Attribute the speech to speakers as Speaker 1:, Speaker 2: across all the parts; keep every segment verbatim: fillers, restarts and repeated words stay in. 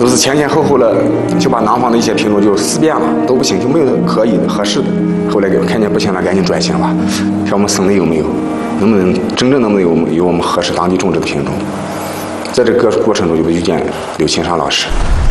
Speaker 1: 都是前前后后的就把南方的一些品种就试遍了，都不行，就没有可以合适的。后来给看见不行了，赶紧转型吧，看我们省内有没有，能不能真正能不能有有我们合适当地种植的品种。在这个过程中就遇见刘青山老师。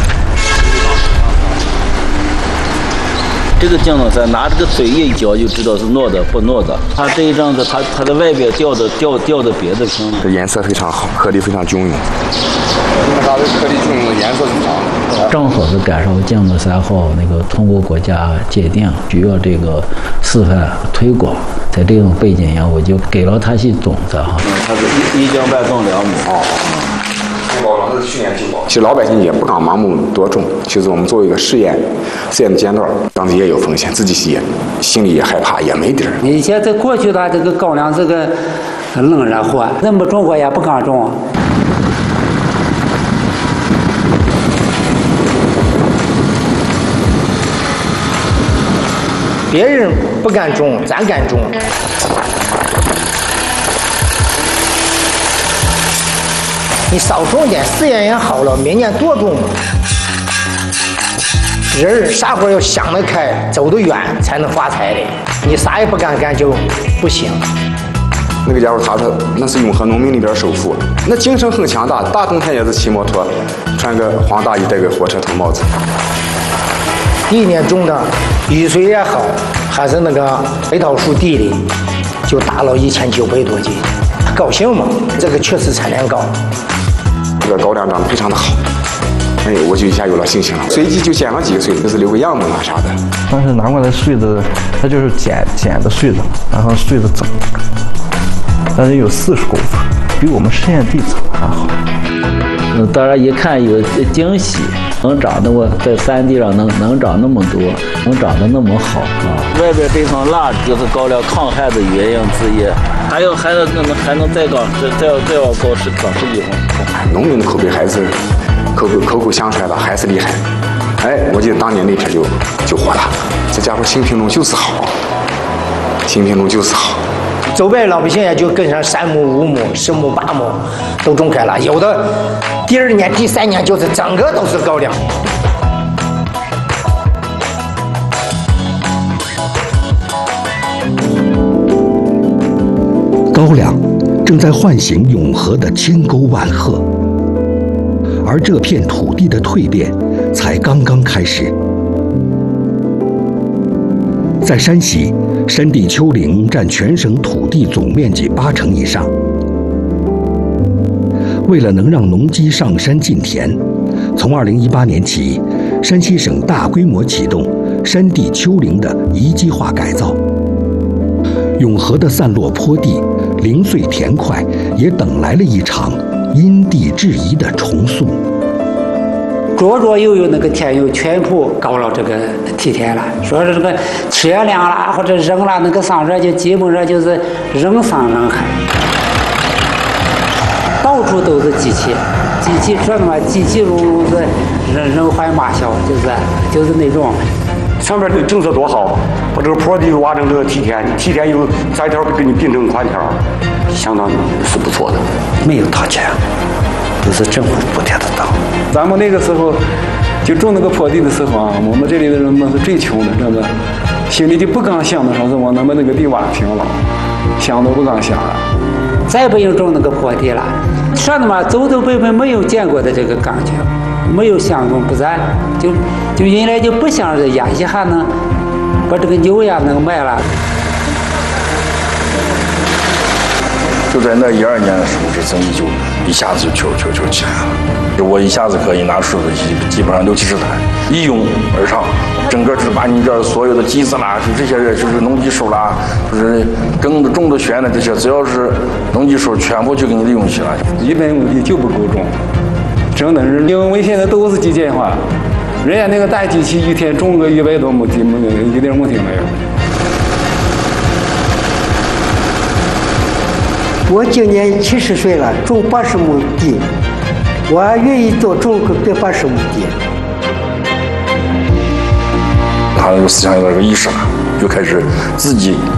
Speaker 2: 这个降落伞拿这个嘴一嚼就知道是糯的不糯的。它这一张子，它它的外边掉的掉掉的别的平，
Speaker 1: 这颜色非常好，颗粒非常均匀。因为它的颗粒均匀，颜色非常好。
Speaker 3: 正好是赶上降落伞号那个通过国家界定，需要这个示范推广。在这种背景下，我就给了他些种子哈。
Speaker 2: 嗯，它是一一斤半种两亩。
Speaker 1: 哦。是去年提高。其实老百姓也不敢盲目多种，其实我们作为一个试验试验的阶段，当时也有风险，自己也心里也害怕，也没底儿。
Speaker 4: 以前在过去的这个高粱这个冷热货，人不种过也不敢种。
Speaker 5: 别人不敢种，咱敢种。你少种点，试验也好了，明年多种。人啥活要想得开，走得远，才能发财的。你啥也不敢干就不行。
Speaker 1: 那个家伙他说那是永和农民里边首富，那精神很强大，大冬天也是骑摩托，穿个黄大衣，戴个火车头帽子。
Speaker 5: 一年种的雨水也好，还是那个白桃树地里，就打了一千九百多斤，高兴嘛？这个确实产量高。
Speaker 1: 这个高粱长得非常的好，哎，我就一下有了信心了。随即就剪了几个穗子，就是留个样本啊啥的。
Speaker 6: 但是拿过来穗子，它就是剪剪的穗子，然后穗子整，但是有四十公分，比我们实验地长还好。
Speaker 3: 嗯，当然一看有惊喜，能长那么在山地上能能长那么多，能长得那么好啊！
Speaker 2: 外边这层蜡就是高粱抗旱的原因之一，还有还能能还能再高再再往高十长十几公分。
Speaker 1: 农民的口碑还是口口口口相传的，还是厉害。哎，我记得当年那篇就就火了，这家伙新品种就是好，新品种就是好。
Speaker 5: 周边老百姓也就跟上三亩、五亩、十亩、八亩都种开了，有的第二年、第三年就是整个都是高粱。
Speaker 7: 高粱正在唤醒永和的千沟万壑，而这片土地的蜕变才刚刚开始。在山西，山地丘陵占全省土地总面积八成以上。为了能让农机上山进田，从二零一八年起，山西省大规模启动山地丘陵的宜居化改造。永和的散落坡地、零碎田块也等来了一场因地制宜的重塑。
Speaker 4: 左左右右那个田有全部搞了这个梯田了，说是这个车辆啦或者人啦，那个上这就基本上就是人山人海，到处都是机器，机器说什么机器如如是人人怀马啸，就是就是那种。
Speaker 8: 上面的政策多好，把这个坡地挖成这个梯田，梯田有窄条给你并成宽条，相当是不错的。
Speaker 4: 没有掏钱，都是政府补贴的到。
Speaker 9: 咱们那个时候就种那个坡地的时候啊，我们这里的人们是最穷的，真的，心里就不敢想的说是我能把那个地挖平了，想都不敢想了。
Speaker 4: 再不用种那个坡地了，说的嘛，走走背背没有见过的这个感觉。没有相中不然，就就原来就不想着呀，一下呢，把这个牛呀能卖了。
Speaker 10: 就在那一二年的时候，这生意就一下子就就就就起来了。我一下子可以拿出的基基本上六七十台，一拥而上，整个就是把你这所有的机子啦，就这些就是农机手啦，就是耕的种的旋的这些，只要是农机手，全部就给你利用起来。
Speaker 9: 一百亩地就不够种。真的是，因为现在都是机械化，人家那个大机器一天种个一百多亩地，一点问题没有。
Speaker 11: 我今年七十岁了，种八十亩地，我愿意多种个这八十亩地。
Speaker 10: 他有思想有点有意识了，就开始自己